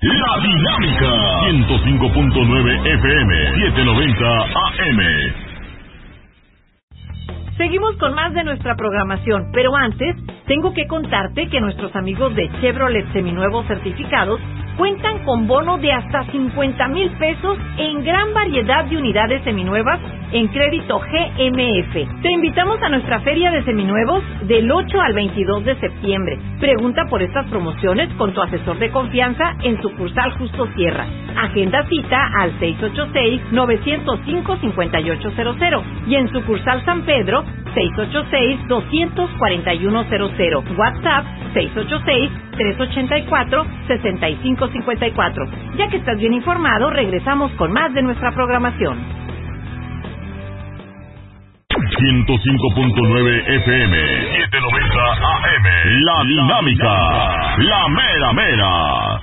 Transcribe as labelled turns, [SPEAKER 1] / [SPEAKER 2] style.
[SPEAKER 1] La Dinámica 105.9 FM 790 AM.
[SPEAKER 2] Seguimos con más de nuestra programación, pero antes tengo que contarte que nuestros amigos de Chevrolet Seminuevos Certificados cuentan con bono de hasta 50,000 pesos en gran variedad de unidades seminuevas en crédito GMF. Te invitamos a nuestra feria de seminuevos del 8 al 22 de septiembre. Pregunta por estas promociones con tu asesor de confianza en sucursal Justo Sierra. Agenda cita al 686-905-5800 y en sucursal San Pedro 686-24100. WhatsApp 686-384-6554. Ya que estás bien informado, regresamos con más de nuestra programación.
[SPEAKER 1] 105.9 FM 790 AM. La Dinámica. La mera mera.